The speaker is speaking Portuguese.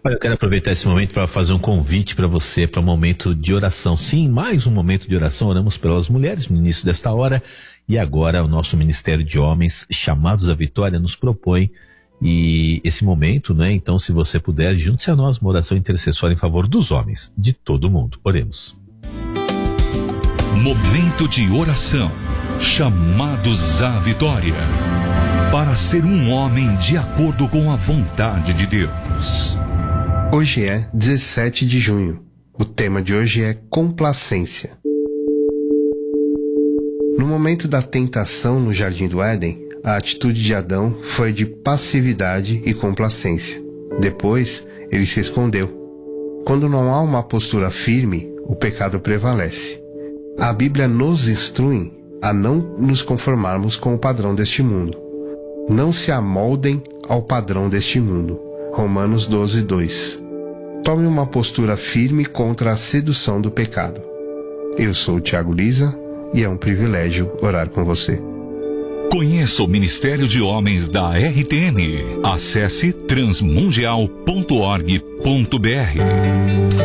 Olha, eu quero aproveitar esse momento para fazer um convite para você, para um momento de oração. Sim, mais um momento de oração. Oramos pelas mulheres no início desta hora. E agora o nosso Ministério de Homens, chamados à vitória, nos propõe esse momento, né? Então, se você puder, junte-se a nós, uma oração intercessória em favor dos homens, de todo mundo. Oremos. Momento de oração. Chamados à vitória. Para ser um homem de acordo com a vontade de Deus. Hoje é 17 de junho. O tema de hoje é complacência. No momento da tentação no Jardim do Éden, a atitude de Adão foi de passividade e complacência. Depois, ele se escondeu. Quando não há uma postura firme, o pecado prevalece. A Bíblia nos instrui a não nos conformarmos com o padrão deste mundo. Não se amoldem ao padrão deste mundo. Romanos 12:2. Tome uma postura firme contra a sedução do pecado. Eu sou o Thiago Lisa e é um privilégio orar com você. Conheça o Ministério de Homens da RTM. Acesse transmundial.org.br.